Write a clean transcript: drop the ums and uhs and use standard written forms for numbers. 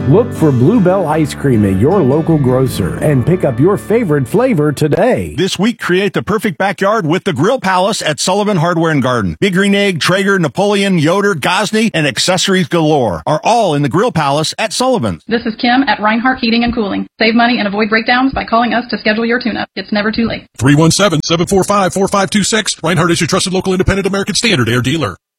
Look for Bluebell Ice Cream at your local grocer and pick up your favorite flavor today. This week, create the perfect backyard with the Grill Palace at Sullivan Hardware and Garden. Big Green Egg, Traeger, Napoleon, Yoder, Gosney, and accessories galore are all in the Grill Palace at Sullivan's. This is Kim at Reinhardt Heating and Cooling. Save money and avoid breakdowns by calling us to schedule your tune-up. It's never too late. 317-745-4526. Reinhardt is your trusted local independent American Standard air dealer.